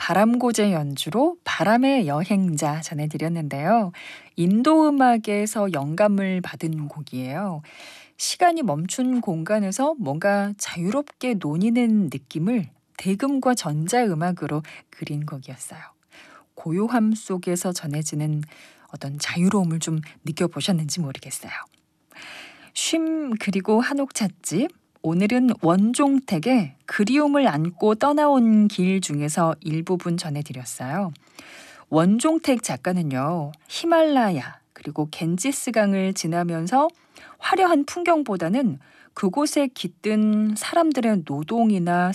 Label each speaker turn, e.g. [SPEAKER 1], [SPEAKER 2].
[SPEAKER 1] 바람고제 연주로 바람의 여행자 전해드렸는데요. 인도 음악에서 영감을 받은 곡이에요. 시간이 멈춘 공간에서 뭔가 자유롭게 논이는 느낌을 대금과 전자음악으로 그린 곡이었어요. 고요함 속에서 전해지는 어떤 자유로움을 좀 느껴보셨는지 모르겠어요. 쉼 그리고 한옥 찻집. 오늘은 원종택의 그리움을 안고 떠나온 길 중에서 일부분 전해드렸어요. 원종택 작가는요, 히말라야 그리고 겐지스강을 지나면서 화려한 풍경보다는 그곳에 깃든 사람들의 노동이나